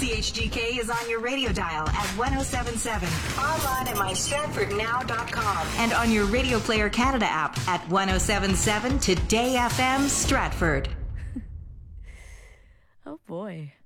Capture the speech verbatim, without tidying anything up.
C H G K is on your radio dial at one oh seven point seven, online at my stratford now dot com, and on your Radio Player Canada app at one oh seven point seven Today F M Stratford. Oh boy.